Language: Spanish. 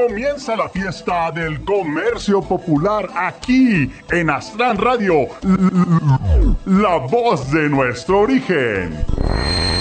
Comienza la fiesta del comercio popular aquí en Astran Radio, la voz de nuestro origen.